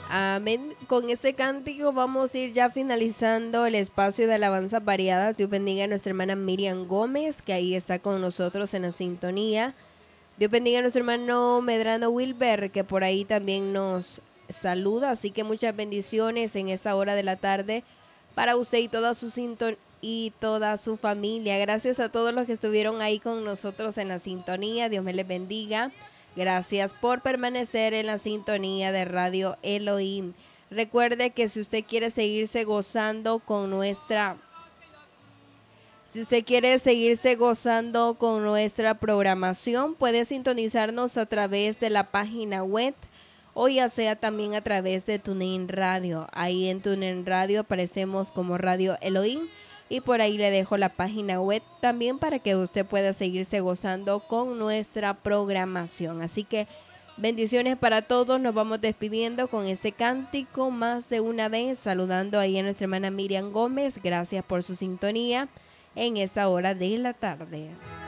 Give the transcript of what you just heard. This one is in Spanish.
Amén. Con ese cántico vamos a ir ya finalizando el espacio de alabanzas variadas. Dios bendiga a nuestra hermana Miriam Gómez, que ahí está con nosotros en la sintonía. Dios bendiga a nuestro hermano Medrano Wilber, que por ahí también nos saluda. Así que muchas bendiciones en esa hora de la tarde para usted y toda su familia. Gracias a todos los que estuvieron ahí con nosotros en la sintonía. Dios me les bendiga. Gracias por permanecer en la sintonía de Radio Elohim. Recuerde que si usted quiere seguirse gozando con nuestra programación, puede sintonizarnos a través de la página web o ya sea también a través de TuneIn Radio. Ahí en TuneIn Radio aparecemos como Radio Elohim y por ahí le dejo la página web también para que usted pueda seguirse gozando con nuestra programación. Así que bendiciones para todos. Nos vamos despidiendo con este cántico más de una vez, saludando ahí a nuestra hermana Miriam Gómez. Gracias por su sintonía en esta hora de la tarde.